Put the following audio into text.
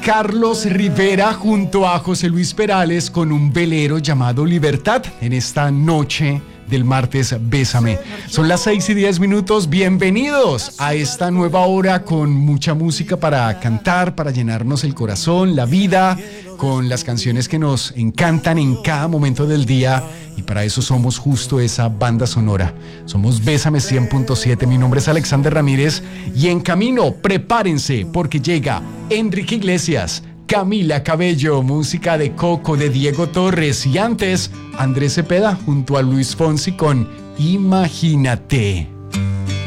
Carlos Rivera junto a José Luis Perales con un velero llamado Libertad en esta noche del martes Bésame. Son las 6:10. Bienvenidos a esta nueva hora con mucha música para cantar, para llenarnos el corazón, la vida, con las canciones que nos encantan en cada momento del día. Y para eso somos justo esa banda sonora. Somos Bésame 100.7. Mi nombre es Alexander Ramírez y en camino prepárense porque llega Enrique Iglesias, Camila Cabello, música de Coco, de Diego Torres y antes Andrés Cepeda junto a Luis Fonsi con Imagínate.